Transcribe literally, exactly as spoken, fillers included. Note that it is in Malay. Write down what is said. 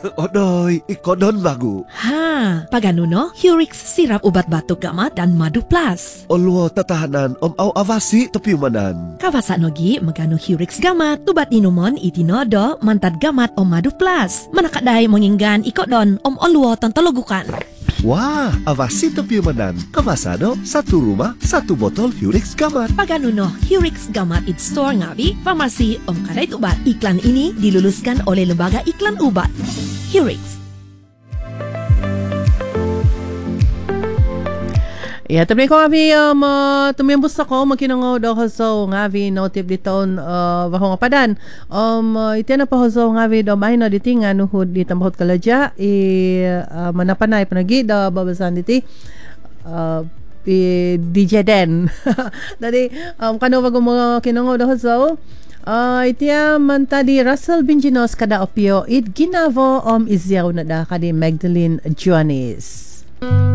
Odoy, ikodon bagu. Ha, pagano no? Hurix sirap ubat batuk gamat dan madu plus. Olwo tatahanan om au avasi topiumanan. Kawasa nogi magano Hurix gamat, ubat inuman itinodo mantad gamat om madu plus. Manakadai menginggan ikodon om olwo tantologukan. Wah, avasi topiumanan. Kawasano, satu rumah, satu botol Hurix gamat. Pagano no, Hurix gamat it store ngabi, farmasi om kadait ubat. Iklan ini diluluskan oleh Lembaga Iklan Ubat. Hurix. Ya, tapi ko ngavi um, uh, tumiyambos ako makinangaw daw so ngavi no tip diton uh, bahong apadan. Um uh, iti na pa so ngavi daw mahino diti nga nuhud di tambahot kalaja i uh, manapanay panagi daw babasan diti uh, i D J Den. Dadi um kano bago mga kinangaw daw so Uh, itiya man tadi Russell Binginos kada opio it ginavo om izyaw na da kadi Magdalene Juanis.